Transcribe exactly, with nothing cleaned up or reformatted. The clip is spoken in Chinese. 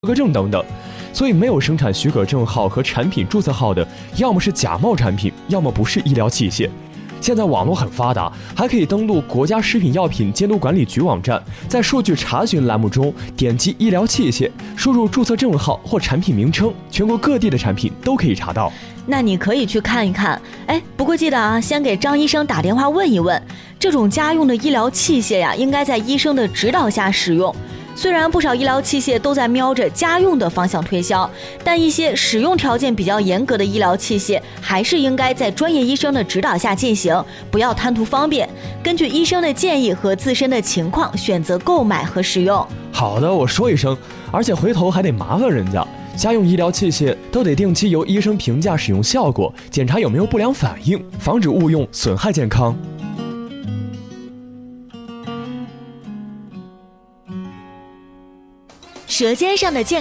格证等等。所以没有生产许可证号和产品注册号的，要么是假冒产品，要么不是医疗器械。现在网络很发达，还可以登录国家食品药品监督管理局网站，在数据查询栏目中点击医疗器械，输入注册证号或产品名称，全国各地的产品都可以查到。 那你可以去看一看。哎，不过记得啊，先给张医生打电话问一问，这种家用的医疗器械呀，应该在医生的指导下使用。虽然不少医疗器械都在瞄着家用的方向推销，但一些使用条件比较严格的医疗器械还是应该在专业医生的指导下进行，不要贪图方便，根据医生的建议和自身的情况选择购买和使用。 好的，我说一声，而且回头还得麻烦人家。家用医疗器械都得定期由医生评价使用效果，检查有没有不良反应，防止误用损害健康。 舌尖上的健